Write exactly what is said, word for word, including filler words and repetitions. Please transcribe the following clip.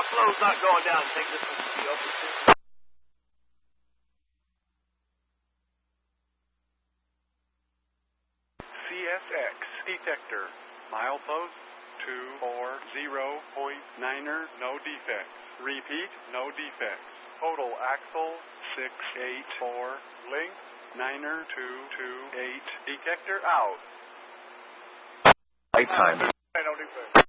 flow's not going down. Think this will be open soon? C S X detector. Milepost two four zero point niner, no defects. Repeat, no defects. Total axle six eight four. Length niner two two eight. Detector out. Nighttime. No defects.